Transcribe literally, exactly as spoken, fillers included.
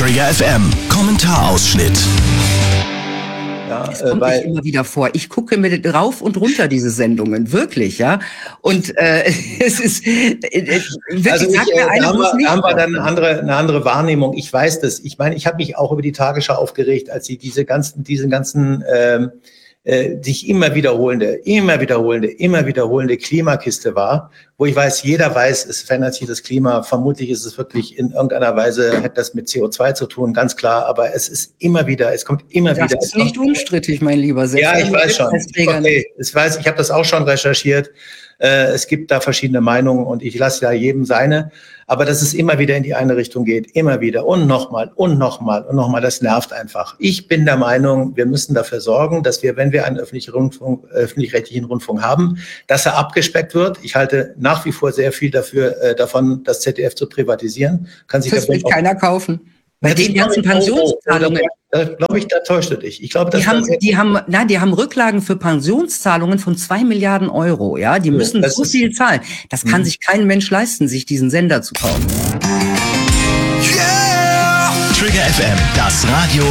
Trigger F M, Kommentarausschnitt. Ja, das kommt äh, nicht immer wieder vor. Ich gucke mir rauf und runter diese Sendungen, wirklich, ja. Und äh, es ist äh, wirklich, also ich, sagt mir äh, eine, da haben wir, nicht haben wir dann eine andere, eine andere Wahrnehmung. Ich weiß das. Ich meine, ich habe mich auch über die Tagesschau aufgeregt, als sie diese ganzen, diesen ganzen ähm, äh, sich immer wiederholende, immer wiederholende, immer wiederholende Klimakiste war, wo ich weiß, jeder weiß, es verändert sich das Klima. Vermutlich ist es wirklich in irgendeiner Weise, hat das mit C O zwei zu tun, ganz klar. Aber es ist immer wieder, es kommt immer das wieder. Das ist nicht unstrittig, mein Lieber. Ja, ich weiß schon. Okay, ich weiß, ich habe das auch schon recherchiert. Äh, es gibt da verschiedene Meinungen und ich lasse ja jedem seine. Aber dass es immer wieder in die eine Richtung geht, immer wieder und nochmal und nochmal und nochmal, das nervt einfach. Ich bin der Meinung, wir müssen dafür sorgen, dass wir, wenn wir einen öffentlichen Rundfunk, öffentlich-rechtlichen Rundfunk haben, dass er abgespeckt wird. Ich halte nach wie vor sehr viel dafür, äh, davon, das Z D F zu privatisieren. Kann sich das will keiner kaufen. Bei den ganzen Pensionszahlungen. Da glaube ich, da täuscht du dich. Ich glaube, die haben, die haben, nein, die haben Rücklagen für Pensionszahlungen von zwei Milliarden Euro. Ja, die müssen so viel zahlen. Das kann sich kein Mensch leisten, sich diesen Sender zu kaufen. Yeah! Trigger F M, das Radio